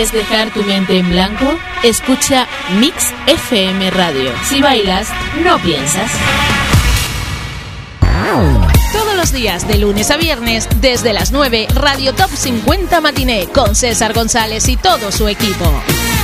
¿Es dejar tu mente en blanco? Escucha Mix FM Radio. Si bailas, no piensas. Todos los días, de lunes a viernes, desde las 9, Radio Top 50 Matiné, con César González y todo su equipo.